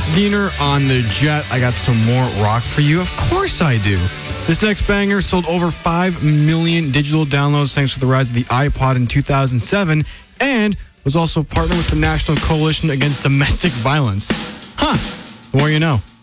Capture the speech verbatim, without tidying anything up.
Diener on the Jet. I got some more rock for you. Of course I do. This next banger sold over five million digital downloads thanks to the rise of the iPod in two thousand seven and was also partnered with the National Coalition Against Domestic Violence. Huh. The more you know.